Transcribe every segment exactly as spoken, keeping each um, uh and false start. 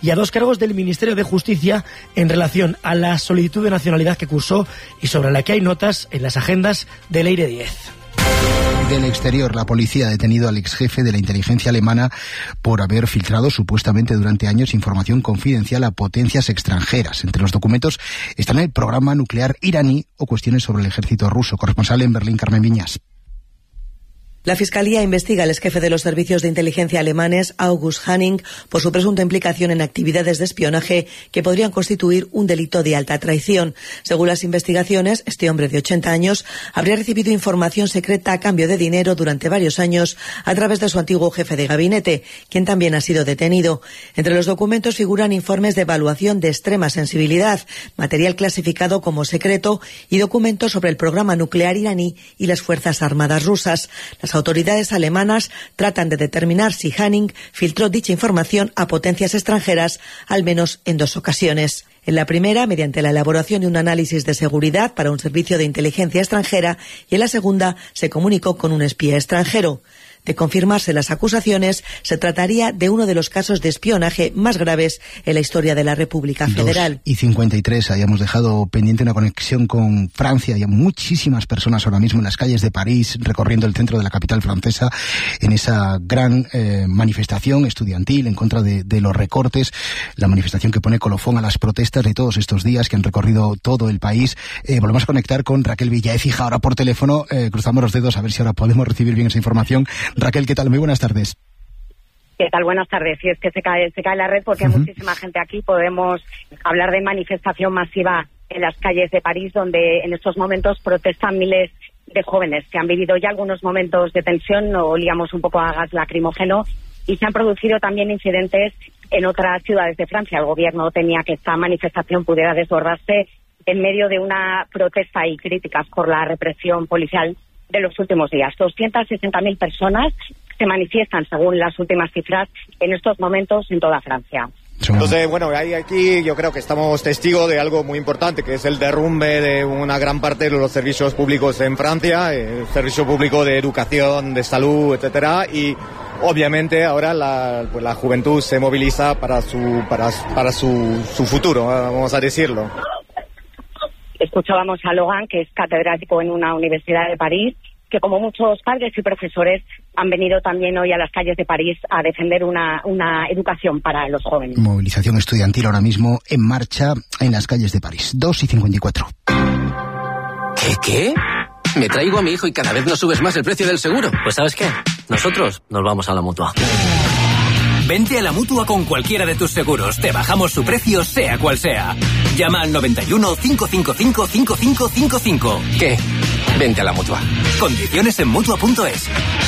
y a dos cargos del Ministerio de Justicia en relación a la solicitud de nacionalidad que cursó y sobre la que hay notas en las agendas del EIRE diez. Del exterior, la policía ha detenido al exjefe de la inteligencia alemana por haber filtrado supuestamente durante años información confidencial a potencias extranjeras. Entre los documentos están el programa nuclear iraní o cuestiones sobre el ejército ruso. Corresponsal en Berlín, Carmen Viñas. La Fiscalía investiga al exjefe de los servicios de inteligencia alemanes, August Hanning, por su presunta implicación en actividades de espionaje que podrían constituir un delito de alta traición. Según las investigaciones, este hombre de ochenta años habría recibido información secreta a cambio de dinero durante varios años a través de su antiguo jefe de gabinete, quien también ha sido detenido. Entre los documentos figuran informes de evaluación de extrema sensibilidad, material clasificado como secreto y documentos sobre el programa nuclear iraní y las Fuerzas Armadas rusas. Las autoridades alemanas tratan de determinar si Hanning filtró dicha información a potencias extranjeras al menos en dos ocasiones. En la primera, mediante la elaboración de un análisis de seguridad para un servicio de inteligencia extranjera, y en la segunda se comunicó con un espía extranjero. De confirmarse las acusaciones, se trataría de uno de los casos de espionaje más graves en la historia de la República Federal. dos y cincuenta y tres, habíamos dejado pendiente una conexión con Francia. Hay muchísimas personas ahora mismo en las calles de París, recorriendo el centro de la capital francesa, en esa gran eh, manifestación estudiantil en contra de, de los recortes, la manifestación que pone colofón a las protestas de todos estos días que han recorrido todo el país. Eh, volvemos a conectar con Raquel Villaécija ahora por teléfono. Eh, cruzamos los dedos a ver si ahora podemos recibir bien esa información. Raquel, ¿qué tal? Muy buenas tardes. ¿Qué tal? Buenas tardes. Si es que se cae, se cae la red porque uh-huh. hay muchísima gente aquí. Podemos hablar de manifestación masiva en las calles de París, donde en estos momentos protestan miles de jóvenes que han vivido ya algunos momentos de tensión, o olíamos un poco a gas lacrimógeno, y se han producido también incidentes en otras ciudades de Francia. El gobierno temía que esta manifestación pudiera desbordarse en medio de una protesta y críticas por la represión policial de los últimos días. doscientas sesenta mil personas se manifiestan, según las últimas cifras, en estos momentos en toda Francia. Entonces, bueno, hay aquí yo creo que estamos testigos de algo muy importante, que es el derrumbe de una gran parte de los servicios públicos en Francia, el servicio público de educación, de salud, etcétera, y obviamente ahora la, pues la juventud se moviliza para su para, para su, su futuro, vamos a decirlo. Escuchábamos a Logan, que es catedrático en una universidad de París, que como muchos padres y profesores han venido también hoy a las calles de París a defender una, una educación para los jóvenes. Movilización estudiantil ahora mismo en marcha en las calles de París. dos y cincuenta y cuatro. ¿Qué, qué? Me traigo a mi hijo y cada vez nos subes más el precio del seguro. Pues ¿sabes qué? Nosotros nos vamos a la Mutua. Vente a la Mutua con cualquiera de tus seguros. Te bajamos su precio, sea cual sea. Llama al noventa y uno, cinco cinco cinco, cinco cinco cinco cinco. ¿Qué? Vente a la Mutua. Condiciones en Mutua punto es.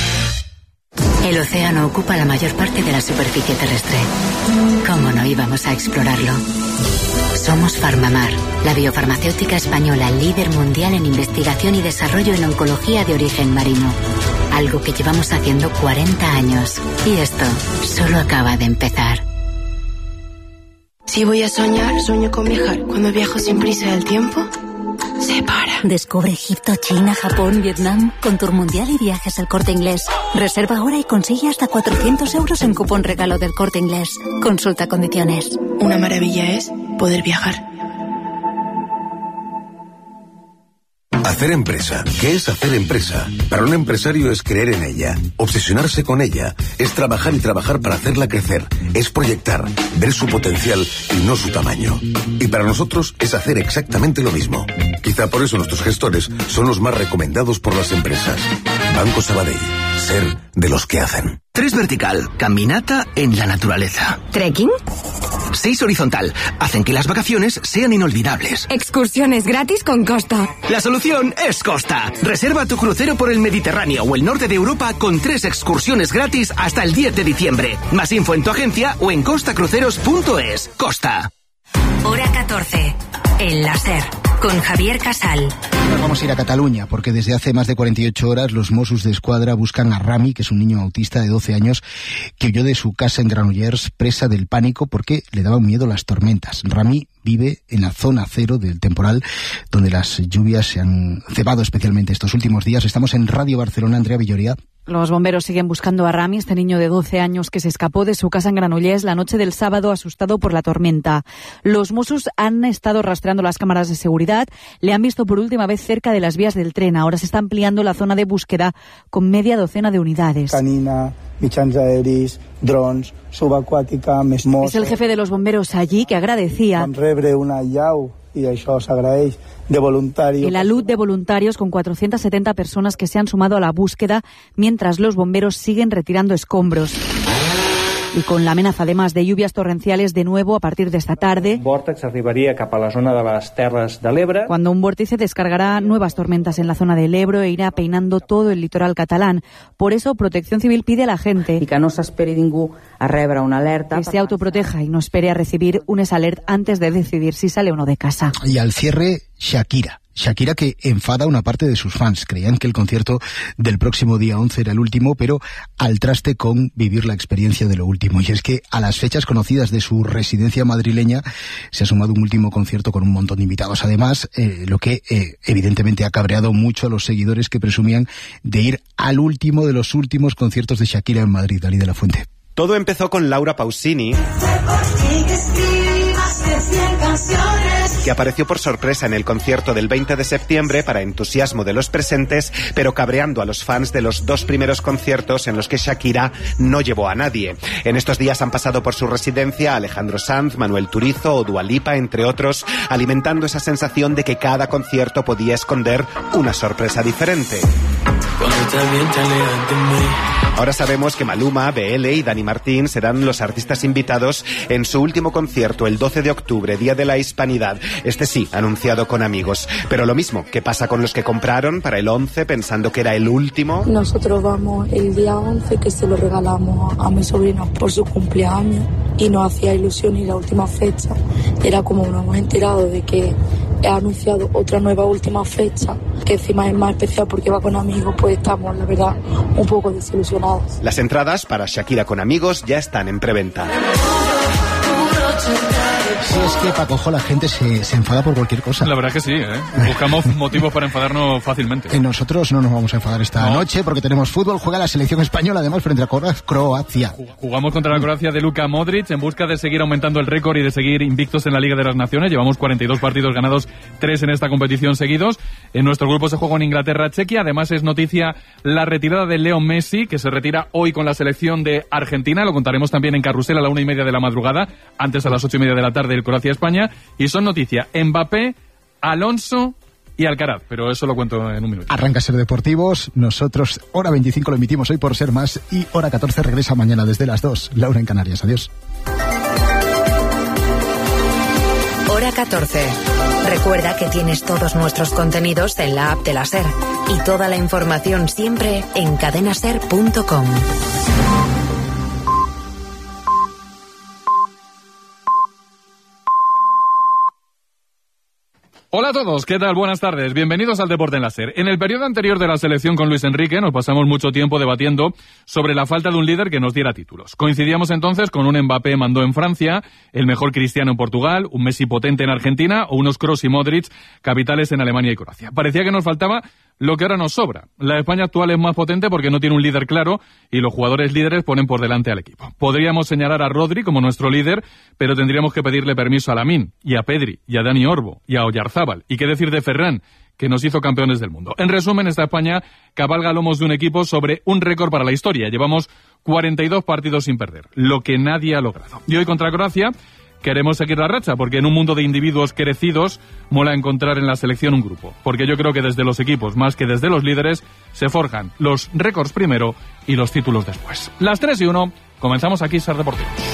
El océano ocupa la mayor parte de la superficie terrestre. ¿Cómo no íbamos a explorarlo? Somos Farmamar, la biofarmacéutica española líder mundial en investigación y desarrollo en oncología de origen marino. Algo que llevamos haciendo cuarenta años. Y esto solo acaba de empezar. Si voy a soñar, sueño con viajar. Cuando viajo sin prisa del tiempo, se para. Descubre Egipto, China, Japón, Vietnam con Tour Mundial y Viajes El Corte Inglés. Reserva ahora y consigue hasta cuatrocientos euros en cupón regalo del Corte Inglés. Consulta condiciones. Una maravilla es poder viajar. Hacer empresa. ¿Qué es hacer empresa? Para un empresario es creer en ella, obsesionarse con ella, es trabajar y trabajar para hacerla crecer, es proyectar, ver su potencial y no su tamaño. Y para nosotros es hacer exactamente lo mismo. Quizá por eso nuestros gestores son los más recomendados por las empresas. Banco Sabadell. Ser de los que hacen. Tres vertical. Caminata en la naturaleza. ¿Trekking? Seis horizontal. Hacen que las vacaciones sean inolvidables. Excursiones gratis con Costa. La solución es Costa. Reserva tu crucero por el Mediterráneo o el norte de Europa con tres excursiones gratis hasta el diez de diciembre. Más info en tu agencia o en costa cruceros punto es. Costa. Hora catorce. El láser. Con Javier Casal. Nos vamos a ir a Cataluña, porque desde hace más de cuarenta y ocho horas los Mossos d'Esquadra buscan a Rami, que es un niño autista de doce años, que huyó de su casa en Granollers, presa del pánico porque le daban miedo las tormentas. Rami vive en la zona cero del temporal, donde las lluvias se han cebado especialmente estos últimos días. Estamos en Radio Barcelona, Andrea Villoria. Los bomberos siguen buscando a Rami, este niño de doce años que se escapó de su casa en Granollers la noche del sábado asustado por la tormenta. Los Mossos han estado rastreando las cámaras de seguridad, le han visto por última vez cerca de las vías del tren. Ahora se está ampliando la zona de búsqueda con media docena de unidades. Canina, mitjans aeris, drons, subaquàtica, més Mossos. Es el jefe de los bomberos allí que agradecía. Vam rebre una llau y això s'agraeix de voluntarios. El alud de voluntarios con cuatrocientas setenta personas que se han sumado a la búsqueda mientras los bomberos siguen retirando escombros. Y con la amenaza además de lluvias torrenciales de nuevo a partir de esta tarde. Un vòrtex arribaria cap a la zona de las Terres de l'Ebre. Cuando un vórtice descargará nuevas tormentas en la zona del Ebro e irá peinando todo el litoral catalán. Por eso Protección Civil pide a la gente I que no s'esperi ningú a rebre una alerta. Que se autoproteja y no espere a recibir un alert antes de decidir si sale o no de casa. Y al cierre, Shakira. Shakira que enfada a una parte de sus fans. Creían que el concierto del próximo día once era el último, pero al traste con vivir la experiencia de lo último. Y es que a las fechas conocidas de su residencia madrileña se ha sumado un último concierto con un montón de invitados. Además, eh, lo que eh, evidentemente ha cabreado mucho a los seguidores que presumían de ir al último de los últimos conciertos de Shakira en Madrid. Dalí de la Fuente. Todo empezó con Laura Pausini, que apareció por sorpresa en el concierto del veinte de septiembre para entusiasmo de los presentes, pero cabreando a los fans de los dos primeros conciertos en los que Shakira no llevó a nadie. En estos días han pasado por su residencia Alejandro Sanz, Manuel Turizo o Dua Lipa, entre otros, alimentando esa sensación de que cada concierto podía esconder una sorpresa diferente. Ahora sabemos que Maluma, B L y Dani Martín serán los artistas invitados en su último concierto el doce de octubre, Día de la Hispanidad. Este sí, anunciado con amigos. Pero lo mismo, ¿qué pasa con los que compraron para el once pensando que era el último? Nosotros vamos el día once, que se lo regalamos a mi sobrino por su cumpleaños, y nos hacía ilusión y la última fecha era como nos hemos enterado de que he anunciado otra nueva última fecha, que encima es más especial porque va con amigos, pues estamos, la verdad, un poco desilusionados. Las entradas para Shakira con amigos ya están en preventa. Si es que, Paco, la gente se, se enfada por cualquier cosa. La verdad que sí, ¿eh? Buscamos motivos para enfadarnos fácilmente. Eh, nosotros no nos vamos a enfadar esta no. noche porque tenemos fútbol, juega la selección española además frente a Croacia. Jugamos contra la Croacia de Luka Modric en busca de seguir aumentando el récord y de seguir invictos en la Liga de las Naciones. Llevamos cuarenta y dos partidos ganados, tres en esta competición seguidos. En nuestro grupo se juega en Inglaterra-Chequia. Además es noticia la retirada de Leo Messi, que se retira hoy con la selección de Argentina. Lo contaremos también en Carrusel a la una y media de la madrugada, antes a las ocho y media de la tarde el Croacia-España. Y son noticia Mbappé, Alonso y Alcaraz, pero eso lo cuento en un minuto. Arranca Ser Deportivos, nosotros hora veinticinco lo emitimos hoy por Ser Más y hora catorce regresa mañana desde las dos. Laura en Canarias, adiós. Hora catorce. Recuerda que tienes todos nuestros contenidos en la app de la Ser y toda la información siempre en cadenaser punto com. Hola a todos, ¿qué tal? Buenas tardes, bienvenidos al Deporte en la Ser. En el periodo anterior de la selección con Luis Enrique nos pasamos mucho tiempo debatiendo sobre la falta de un líder que nos diera títulos. Coincidíamos entonces con un Mbappé mandó en Francia, el mejor Cristiano en Portugal, un Messi potente en Argentina o unos Kroos y Modric capitales en Alemania y Croacia. Parecía que nos faltaba lo que ahora nos sobra. La España actual es más potente porque no tiene un líder claro y los jugadores líderes ponen por delante al equipo. Podríamos señalar a Rodri como nuestro líder, pero tendríamos que pedirle permiso a Lamine, y a Pedri, y a Dani Olmo, y a Oyarzábal. ¿Y qué decir de Ferran, que nos hizo campeones del mundo? En resumen, esta España cabalga lomos de un equipo sobre un récord para la historia. Llevamos cuarenta y dos partidos sin perder, lo que nadie ha logrado. Y hoy contra Croacia queremos seguir la racha, porque en un mundo de individuos crecidos mola encontrar en la selección un grupo. Porque yo creo que desde los equipos, más que desde los líderes, se forjan los récords primero y los títulos después. Las tres y uno, comenzamos aquí Ser Deportivos.